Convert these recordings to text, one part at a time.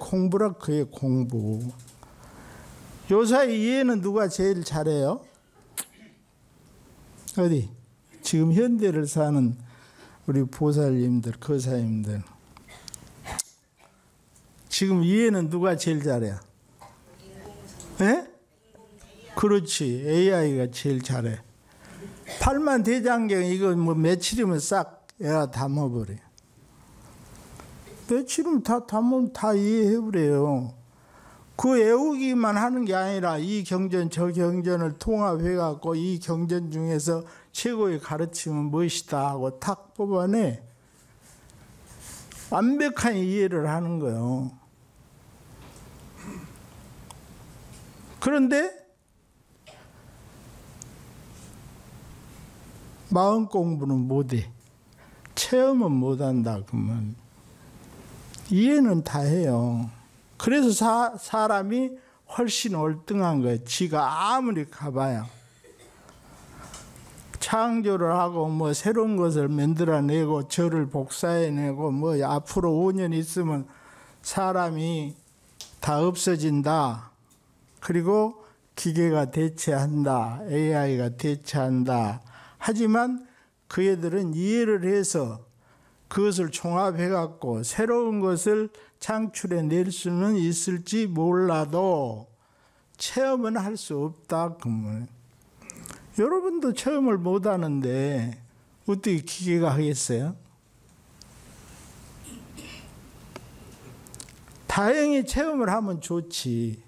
공부라 그게 공부. 요사이 이해는 누가 제일 잘해요? 어디? 지금 현대를 사는 우리 보살님들, 거사님들. 지금 이해는 누가 제일 잘해요? 예? 그렇지. AI가 제일 잘해. 팔만대장경 이거 뭐 며칠이면 싹 애가 담아버려. 며칠이면 다 담으면 다 이해해버려요. 그 외우기만 하는 게 아니라 이 경전 저 경전을 통합해갖고 이 경전 중에서 최고의 가르침은 무엇이다 하고 탁 뽑아내. 완벽한 이해를 하는 거예요. 그런데 마음 공부는 못해. 체험은 못한다 그러면 이해는 다 해요. 그래서 사람이 훨씬 월등한 거예요. 지가 아무리 가봐야. 창조를 하고 뭐 새로운 것을 만들어내고 저를 복사해내고 뭐 앞으로 5년 있으면 사람이 다 없어진다. 그리고 기계가 대체한다. AI가 대체한다. 하지만 그 애들은 이해를 해서 그것을 종합해갖고 새로운 것을 창출해낼 수는 있을지 몰라도 체험은 할 수 없다. 그러면 여러분도 체험을 못하는데 어떻게 기계가 하겠어요? 다행히 체험을 하면 좋지.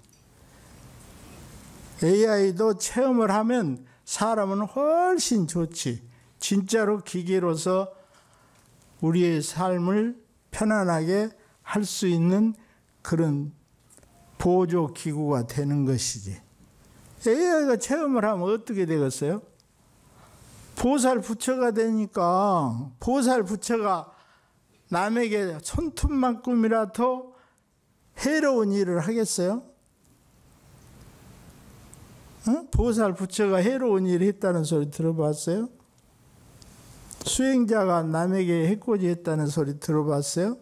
AI도 체험을 하면 사람은 훨씬 좋지. 진짜로 기계로서 우리의 삶을 편안하게 할 수 있는 그런 보조 기구가 되는 것이지. AI가 체험을 하면 어떻게 되겠어요? 보살 부처가 되니까 보살 부처가 남에게 손톱만큼이라도 해로운 일을 하겠어요? 응? 보살 부처가 해로운 일을 했다는 소리 들어봤어요? 수행자가 남에게 해코지 했다는 소리 들어봤어요?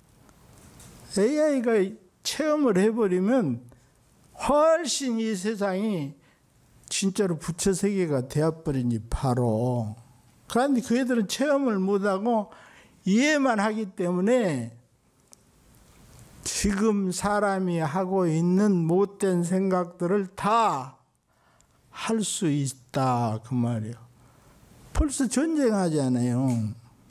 AI가 체험을 해버리면 훨씬 이 세상이 진짜로 부처 세계가 되어버리니 바로. 그런데 그 애들은 체험을 못하고 이해만 하기 때문에 지금 사람이 하고 있는 못된 생각들을 다 할 수 있다 그 말이에요. 벌써 전쟁하잖아요.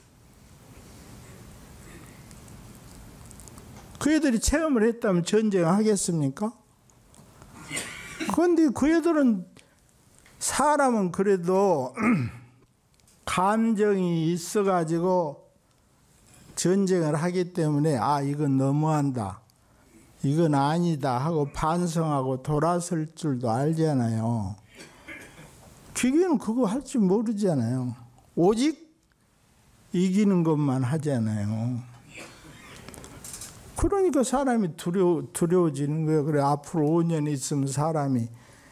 그 애들이 체험을 했다면 전쟁하겠습니까? 그런데 그 애들은 사람은 그래도 감정이 있어가지고 전쟁을 하기 때문에 아 이건 너무한다. 이건 아니다 하고 반성하고 돌아설 줄도 알잖아요. 기계는 그거 할 줄 모르잖아요. 오직 이기는 것만 하잖아요. 그러니까 사람이 두려워지는 거예요. 그래 앞으로 5년 있으면 사람이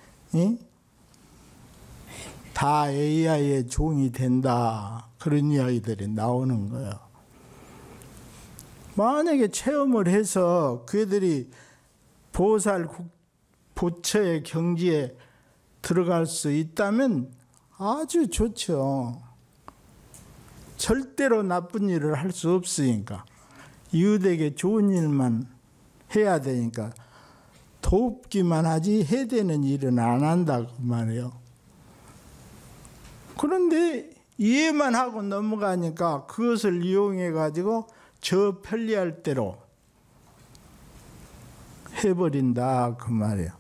다 AI의 종이 된다. 그런 이야기들이 나오는 거예요. 만약에 체험을 해서 그들이 보살 부처의 경지에 들어갈 수 있다면 아주 좋죠. 절대로 나쁜 일을 할 수 없으니까. 이웃에게 좋은 일만 해야 되니까 돕기만 하지 해대는 일은 안 한다고 말이에요. 그런데 이해만 하고 넘어가니까 그것을 이용해 가지고 저 편리할 대로 해버린다 그 말이에요.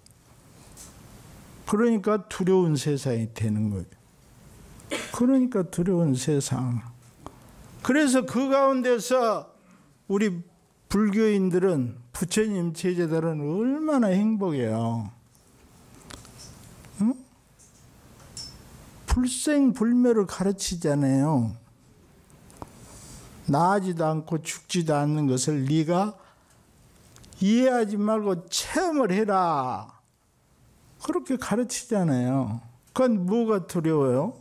그러니까 두려운 세상이 되는 거예요. 그러니까 두려운 세상. 그래서 그 가운데서 우리 불교인들은 부처님 제자들은 얼마나 행복해요. 응? 불생불멸을 가르치잖아요. 나지도 않고 죽지도 않는 것을 네가 이해하지 말고 체험을 해라. 그렇게 가르치잖아요. 그건 뭐가 두려워요?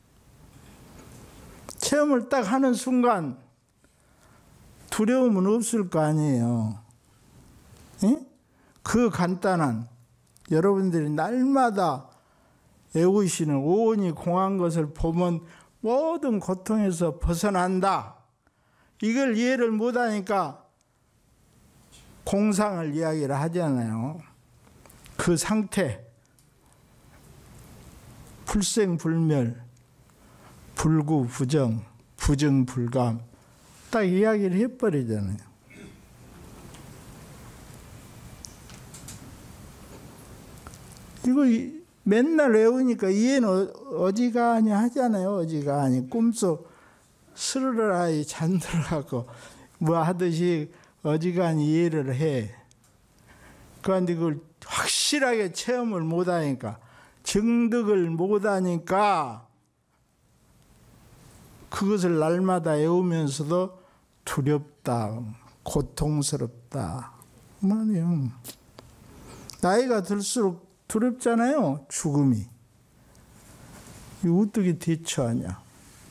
체험을 딱 하는 순간 두려움은 없을 거 아니에요. 예? 그 간단한 여러분들이 날마다 애우시는 오온이 공한 것을 보면 모든 고통에서 벗어난다. 이걸 이해를 못하니까 공상을 이야기를 하잖아요. 그 상태, 불생불멸, 불구부정, 부정불감 딱 이야기를 해버리잖아요. 이거 맨날 외우니까 이해는 어지간히 하잖아요. 어지간히 꿈속 스르르하게 잠들어가고 뭐 하듯이 어지간히 이해를 해. 그런데 그걸 확실하게 체험을 못하니까, 증득을 못하니까 그것을 날마다 외우면서도 두렵다, 고통스럽다 말이에요. 나이가 들수록 두렵잖아요. 죽음이. 이거 어떻게 대처하냐?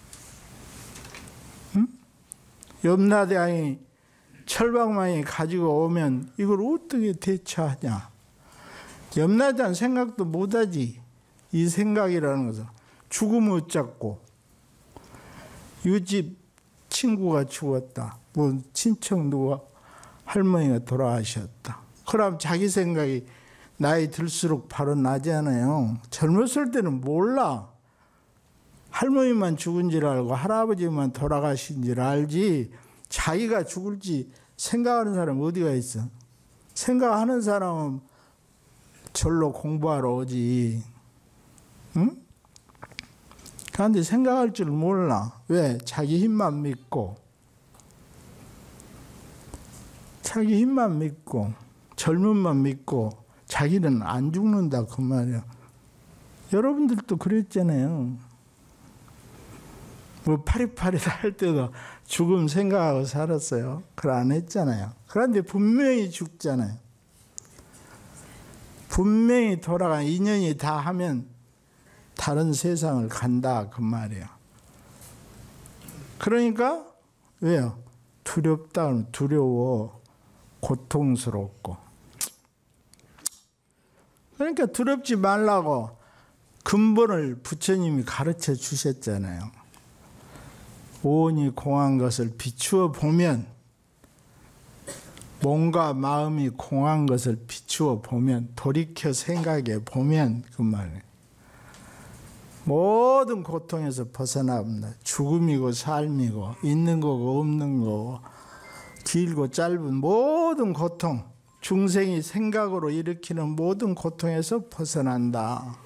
응? 염라대왕이 철방망이 가지고 오면 이걸 어떻게 대처하냐? 염라대왕 생각도 못하지. 이 생각이라는 것은 죽으면 어쩌고, 이 집 친구가 죽었다, 뭐 친척 누가 할머니가 돌아가셨다. 그럼 자기 생각이 나이 들수록 바로 나지 않아요. 젊었을 때는 몰라. 할머니만 죽은 줄 알고 할아버지만 돌아가신 줄 알지, 자기가 죽을지 생각하는 사람 어디가 있어? 생각하는 사람은 절로 공부하러 오지. 응? 그런데 생각할 줄 몰라. 왜? 자기 힘만 믿고, 자기 힘만 믿고, 젊음만 믿고, 자기는 안 죽는다 그 말이야. 여러분들도 그랬잖아요. 뭐 파리파리다 할 때도 죽음 생각하고 살았어요. 그걸 안 했잖아요. 그런데 분명히 죽잖아요. 분명히 돌아가, 인연이 다 하면 다른 세상을 간다 그 말이에요. 그러니까 왜요? 두렵다, 두려워, 고통스럽고. 그러니까 두렵지 말라고 근본을 부처님이 가르쳐 주셨잖아요. 오온이 공한 것을 비추어 보면, 몸과 마음이 공한 것을 비추어 보면, 돌이켜 생각해 보면 그 말이에요. 모든 고통에서 벗어납니다. 죽음이고 삶이고, 있는 거고 없는 거고, 길고 짧은 모든 고통, 중생이 생각으로 일으키는 모든 고통에서 벗어난다.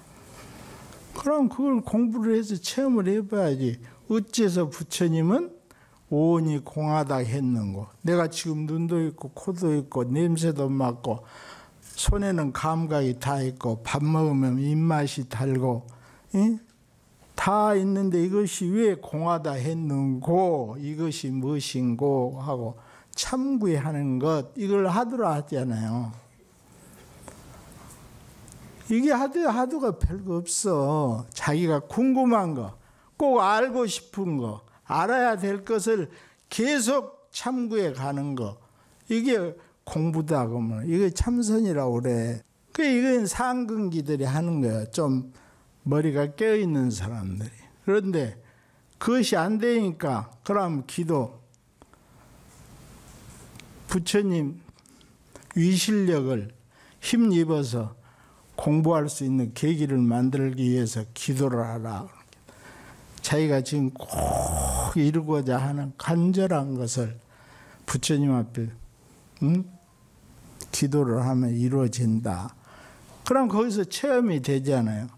그럼 그걸 공부를 해서 체험을 해봐야지. 어째서 부처님은 오온이 공하다 했는고, 내가 지금 눈도 있고 코도 있고 냄새도 맡고 손에는 감각이 다 있고 밥 먹으면 입맛이 달고, 예? 다 있는데 이것이 왜 공하다 했는고, 이것이 무엇인고 하고 참구하는 것, 이걸 하두라 하잖아요. 이게 하두가 별거 없어. 자기가 궁금한 거, 꼭 알고 싶은 거, 알아야 될 것을 계속 참구해 가는 거, 이게 공부다 그러면 이게 참선이라고 그래. 이건 상근기들이 하는 거야. 좀 머리가 깨어있는 사람들이. 그런데 그것이 안 되니까, 그럼 기도, 부처님 위실력을 힘입어서 공부할 수 있는 계기를 만들기 위해서 기도를 하라. 자기가 지금 꼭 이루고자 하는 간절한 것을 부처님 앞에 기도를 하면 이루어진다. 그럼 거기서 체험이 되잖아요.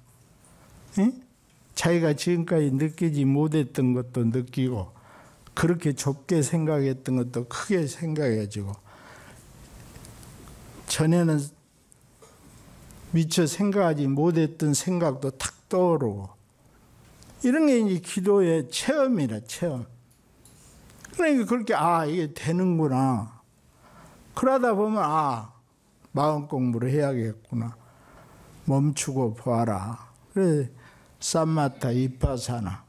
자기가 지금까지 느끼지 못했던 것도 느끼고, 그렇게 좁게 생각했던 것도 크게 생각해지고, 전에는 미처 생각하지 못했던 생각도 탁 떠오르고, 이런 게 이제 기도의 체험이라, 체험. 그러니까 그렇게, 이게 되는구나. 그러다 보면, 마음 공부를 해야겠구나. 멈추고 보아라. 그래, 쌈마타 이빠사나.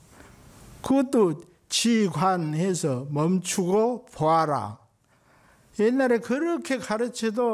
그것도 지관해서 멈추고 보아라. 옛날에 그렇게 가르쳐도